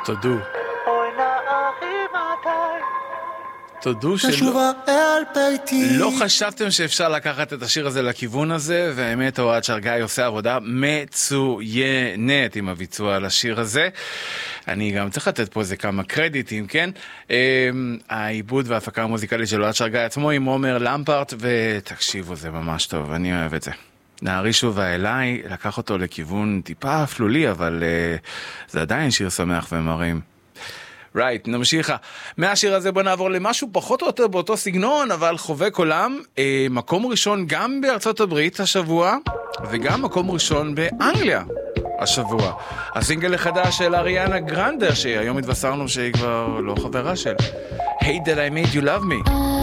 תודו. תודו לא חשבתם שאפשר לקחת את השיר הזה לכיוון הזה, והאמת אוהד שרגאי עושה עבודה מצוינת עם הביצוע על השיר הזה. אני גם צריך לתת פה איזה כמה קרדיטים, כן? העיבוד וההפקה המוזיקלית של אוהד שרגאי עצמו עם עומר למפרט, ותקשיבו, זה ממש טוב, אני אוהב את זה. נערי שובה אליי, לקח אותו לכיוון טיפה אפלולי, אבל זה עדיין שיר שמח ומרים. Right, נמשיכה. מהשיר הזה בוא נעבור למשהו פחות או יותר באותו סגנון, אבל חובק עולם. מקום ראשון גם בארצות הברית השבוע, וגם מקום ראשון באנגליה השבוע. הסינגל החדש של אריאנה גרנדה, שהיום התבשרנו שהיא כבר לא חברה של Hey That I Made You Love Me.